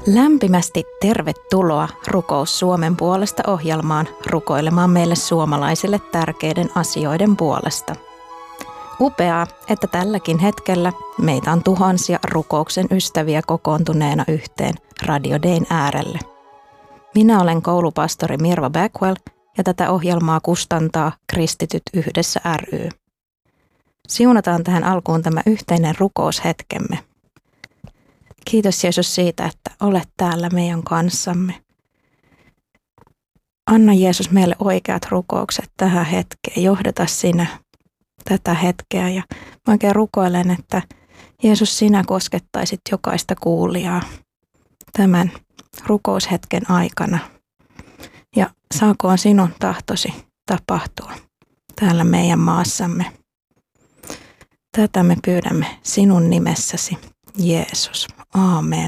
Lämpimästi tervetuloa Rukous Suomen puolesta -ohjelmaan rukoilemaan meille suomalaisille tärkeiden asioiden puolesta. Upeaa, että tälläkin hetkellä meitä on tuhansia rukouksen ystäviä kokoontuneena yhteen Radio Dayn äärelle. Minä olen koulupastori Mirva Backwell ja tätä ohjelmaa kustantaa Kristityt yhdessä ry. Siunataan tähän alkuun tämä yhteinen rukoushetkemme. Kiitos Jeesus siitä, että olet täällä meidän kanssamme. Anna Jeesus meille oikeat rukoukset tähän hetkeen. Johdata sinä tätä hetkeä ja mä oikein rukoilen, että Jeesus sinä koskettaisit jokaista kuulijaa tämän rukoushetken aikana. Ja saakoon sinun tahtosi tapahtua täällä meidän maassamme. Tätä me pyydämme sinun nimessäsi, Jeesus. Aamen.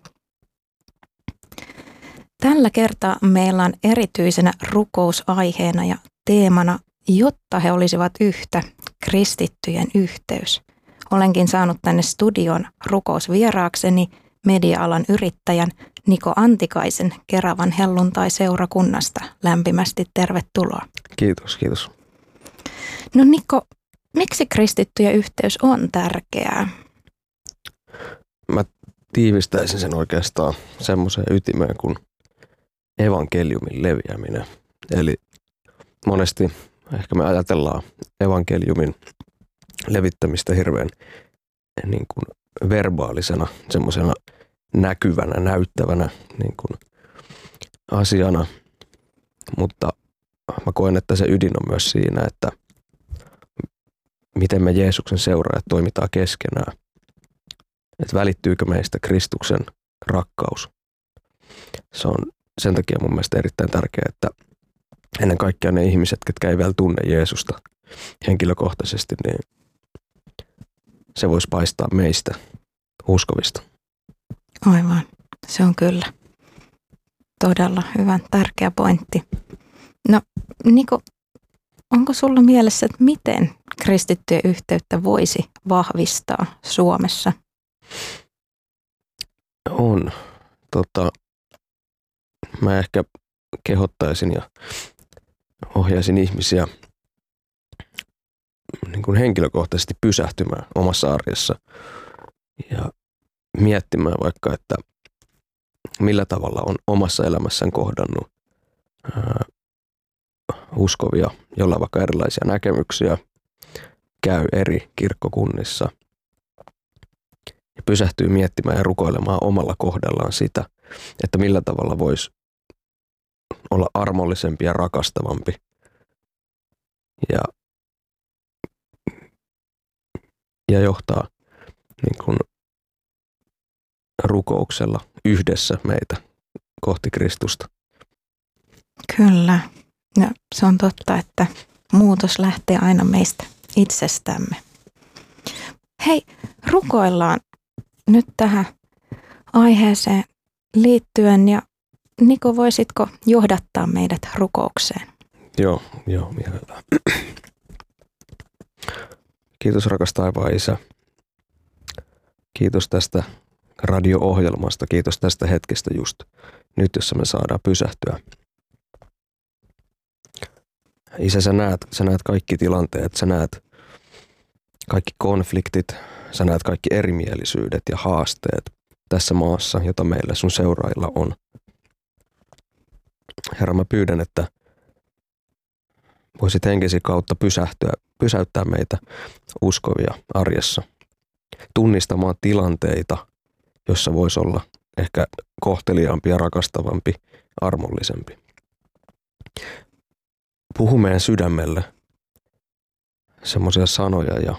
Tällä kertaa meillä on erityisenä rukousaiheena ja teemana, jotta he olisivat yhtä, kristittyjen yhteys. Olenkin saanut tänne studion rukousvieraakseni media-alan yrittäjän Niko Antikaisen Keravan helluntai-seurakunnasta. Lämpimästi tervetuloa. Kiitos. No Niko, miksi kristittyjen yhteys on tärkeää? Mä tiivistäisin sen oikeastaan semmoiseen ytimeen kuin evankeliumin leviäminen. Eli monesti ehkä me ajatellaan evankeliumin levittämistä hirveän niin kuin verbaalisena, semmoisena näkyvänä, näyttävänä niin kuin asiana. Mutta mä koen, että se ydin on myös siinä, että miten me Jeesuksen seuraajat toimitaan keskenään. Että välittyykö meistä Kristuksen rakkaus. Se on sen takia mun mielestä erittäin tärkeää, että ennen kaikkea ne ihmiset, ketkä ei vielä tunne Jeesusta henkilökohtaisesti, niin se voisi paistaa meistä uskovista. Aivan, se on kyllä todella hyvä, tärkeä pointti. No Niko, onko sulla mielessä, että miten kristittyjen yhteyttä voisi vahvistaa Suomessa? On. Mä ehkä kehottaisin ja ohjaisin ihmisiä niin kuin henkilökohtaisesti pysähtymään omassa arjessa ja miettimään vaikka, että millä tavalla on omassa elämässään kohdannut uskovia, joilla on vaikka erilaisia näkemyksiä, käy eri kirkkokunnissa ja pysähtyy miettimään ja rukoilemaan omalla kohdallaan sitä, että millä tavalla voisi olla armollisempi ja rakastavampi ja johtaa niin kuin rukouksella yhdessä meitä kohti Kristusta. Kyllä. No, se on totta, että muutos lähtee aina meistä itsestämme. Hei, rukoillaan nyt tähän aiheeseen liittyen ja Niko, voisitko johdattaa meidät rukoukseen? Joo, mielellään. Kiitos rakas taivaan Isä. Kiitos tästä radio-ohjelmasta. Kiitos tästä hetkestä just nyt, jossa me saadaan pysähtyä. Isä, sä näet kaikki tilanteet, sä näet kaikki konfliktit, sä näet kaikki erimielisyydet ja haasteet tässä maassa, jota meillä sun seuraajilla on. Herra, mä pyydän, että voisit henkesi kautta pysäyttää meitä uskovia arjessa, tunnistamaan tilanteita, jossa voisi olla ehkä kohteliaampi ja rakastavampi, armollisempi. Puhu meidän sydämelle semmoisia sanoja ja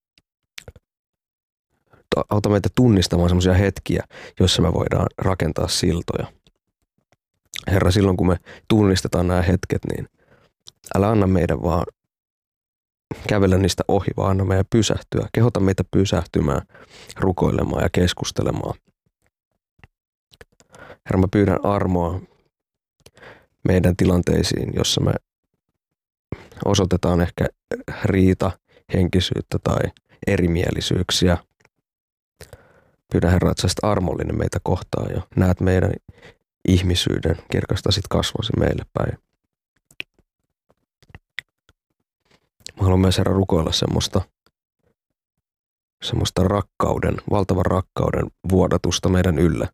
auta meitä tunnistamaan semmoisia hetkiä, joissa me voidaan rakentaa siltoja. Herra, silloin kun me tunnistetaan nämä hetket, niin älä anna meidän vaan kävellä niistä ohi, vaan anna meidän pysähtyä. Kehota meitä pysähtymään, rukoilemaan ja keskustelemaan. Herra, mä pyydän armoa meidän tilanteisiin, jossa me osoitetaan ehkä riita, henkisyyttä tai erimielisyyksiä. Pyydän Herra, että sä olisit armollinen meitä kohtaan ja näet meidän ihmisyyden, kirkastasit kasvosi meille päin. Mä haluan myös Herra rukoilla semmoista rakkauden, valtavan rakkauden vuodatusta meidän yllä.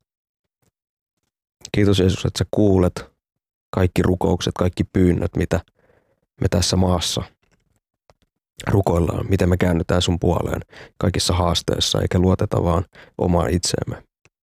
Kiitos Jeesus, että sä kuulet kaikki rukoukset, kaikki pyynnöt, mitä me tässä maassa rukoillaan, miten me käännytään sun puoleen kaikissa haasteissa, eikä luoteta vaan omaan itseemme.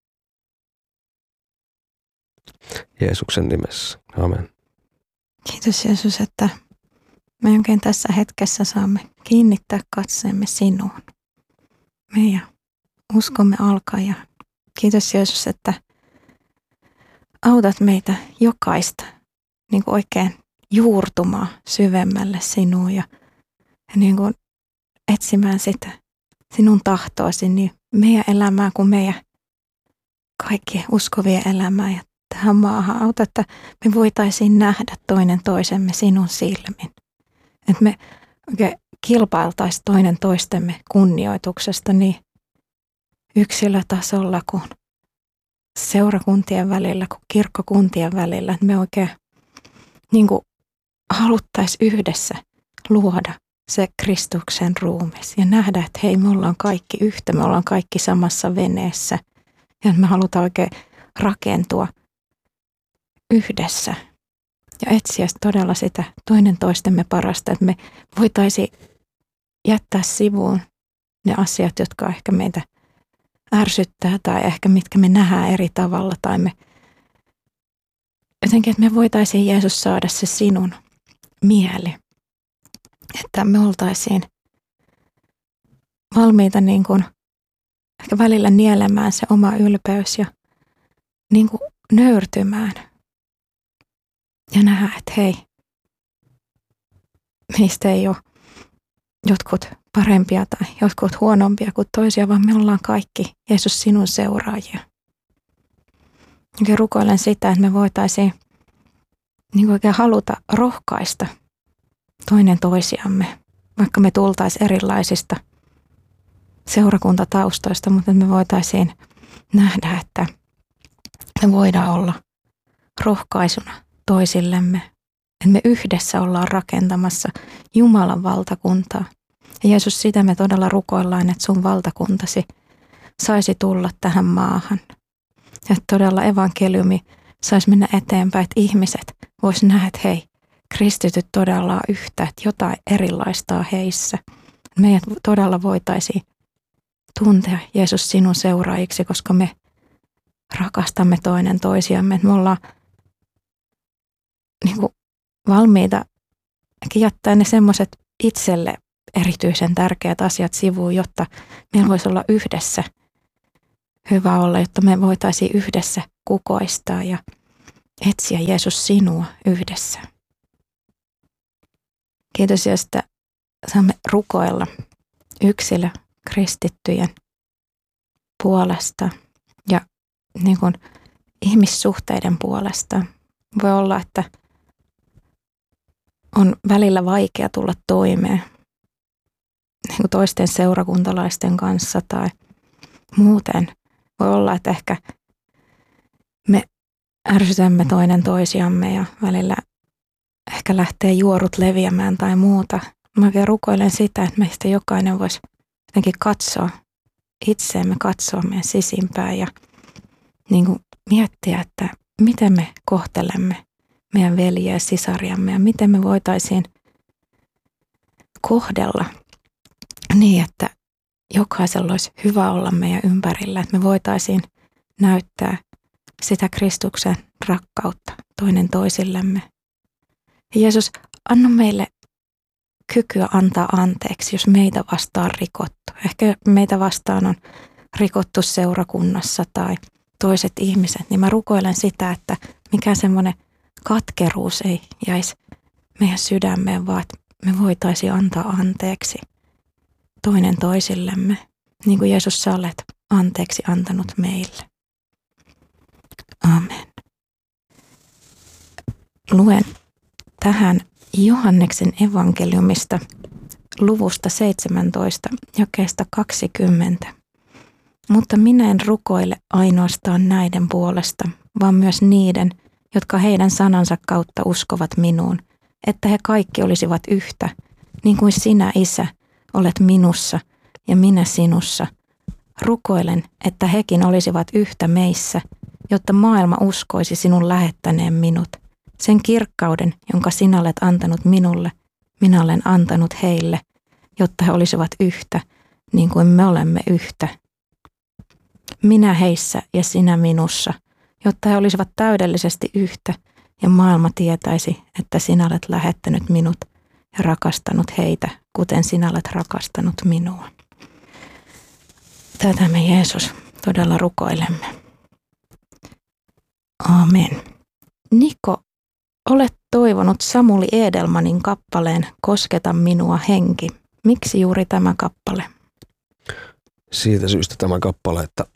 Jeesuksen nimessä. Amen. Kiitos Jeesus, että me oikein tässä hetkessä saamme kiinnittää katseemme sinuun. Meidän uskomme alkaa ja kiitos Jeesus, että autat meitä jokaista niin kuin oikein juurtumaan syvemmälle sinuun ja niin kuin etsimään sitä sinun tahtoasi niin meidän elämää kuin meidän kaikkien uskovien elämää ja tähän maahan. Auta, että me voitaisiin nähdä toinen toisemme sinun silmin. Että me oikein kilpailtaisiin toinen toistemme kunnioituksesta niin yksilötasolla kuin seurakuntien välillä, kuin kirkkokuntien välillä. Että me oikein niin kuin haluttaisiin yhdessä luoda se Kristuksen ruumis ja nähdä, että hei, me ollaan kaikki yhtä, me ollaan kaikki samassa veneessä ja me halutaan oikein rakentua yhdessä ja etsiä todella sitä toinen toistemme parasta, että me voitaisiin jättää sivuun ne asiat, jotka ehkä meitä ärsyttää tai ehkä mitkä me nähdään eri tavalla tai me jotenkin, että me voitaisiin Jeesus saada se sinun mieli. Että me oltaisiin valmiita niin kuin ehkä välillä nielemään se oma ylpeys ja niin kuin nöyrtymään. Ja nähdä, että hei, meistä ei ole jotkut parempia tai jotkut huonompia kuin toisia, vaan me ollaan kaikki Jeesus sinun seuraajia. Ja rukoilen sitä, että me voitaisiin niin kuin oikein haluta rohkaista toinen toisiamme, vaikka me tultaisiin erilaisista seurakuntataustoista, mutta me voitaisiin nähdä, että me voidaan olla rohkaisuna toisillemme, että me yhdessä ollaan rakentamassa Jumalan valtakuntaa. Ja Jeesus, sitä me todella rukoillaan, että sun valtakuntasi saisi tulla tähän maahan. Ja että todella evankeliumi saisi mennä eteenpäin, että ihmiset vois nähdä, että hei, kristityt todella on yhtä, että jotain erilaista on heissä. Meidät todella voitaisiin tuntea Jeesus sinun seuraajiksi, koska me rakastamme toinen toisiamme. Me ollaan niin kuin valmiita jättää ne semmoiset itselle erityisen tärkeät asiat sivuun, jotta meillä voisi olla yhdessä hyvä olla, jotta me voitaisiin yhdessä kukoistaa ja etsiä Jeesus sinua yhdessä. Kiitos, että saamme rukoilla yksilö kristittyjen puolesta ja niin kuin ihmissuhteiden puolesta. Voi olla, että on välillä vaikea tulla toimeen niin kuin toisten seurakuntalaisten kanssa tai muuten. Voi olla, että ehkä me ärsytämme toinen toisiamme ja välillä ehkä lähtee juorut leviämään tai muuta. Mä oikein rukoilen sitä, että meistä jokainen voisi jotenkin katsoa itseemme, katsoa meidän sisimpään ja niin kuin miettiä, että miten me kohtelemme meidän veljiä ja sisariamme ja miten me voitaisiin kohdella niin, että jokaisella olisi hyvä olla meidän ympärillä, että me voitaisiin näyttää sitä Kristuksen rakkautta toinen toisillemme. Ja Jeesus, anna meille kykyä antaa anteeksi, jos meitä vastaan on rikottu. Ehkä meitä vastaan on rikottu seurakunnassa tai toiset ihmiset, niin mä rukoilen sitä, että mikään semmoinen katkeruus ei jäisi meidän sydämeen, vaan että me voitaisiin antaa anteeksi toinen toisillemme, niin kuin Jeesus sä olet anteeksi antanut meille. Amen. Luen tähän Johanneksen evankeliumista luvusta 17, jakeesta 20. Mutta minä en rukoile ainoastaan näiden puolesta, vaan myös niiden, jotka heidän sanansa kautta uskovat minuun, että he kaikki olisivat yhtä, niin kuin sinä, Isä, olet minussa ja minä sinussa. Rukoilen, että hekin olisivat yhtä meissä, jotta maailma uskoisi sinun lähettäneen minut. Sen kirkkauden, jonka sinä olet antanut minulle, minä olen antanut heille, jotta he olisivat yhtä, niin kuin me olemme yhtä. Minä heissä ja sinä minussa, jotta he olisivat täydellisesti yhtä ja maailma tietäisi, että sinä olet lähettänyt minut ja rakastanut heitä, kuten sinä olet rakastanut minua. Tätä me Jeesus todella rukoilemme. Amen. Niko, olet toivonut Samuli Edelmanin kappaleen Kosketa minua henki. Miksi juuri tämä kappale? Siitä syystä tämä kappale, että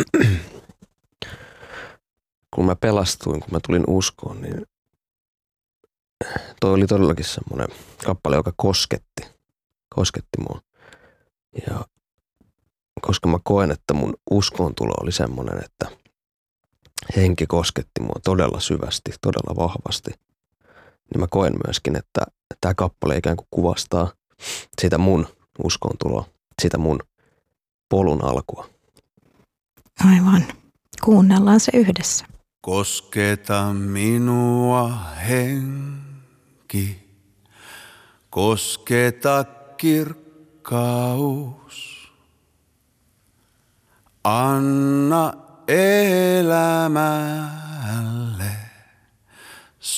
kun mä pelastuin, kun mä tulin uskoon, niin toi oli todellakin semmoinen kappale, joka kosketti mua. Ja koska mä koen, että mun uskoontulo oli semmoinen, että henki kosketti mua todella syvästi, todella vahvasti, niin mä koen myöskin, että tämä kappale ikään kuin kuvastaa sitä mun uskoontuloa, sitä mun polun alkua. Aivan. Kuunnellaan se yhdessä. Kosketa minua henki, kosketa kirkkaus. Anna elämälle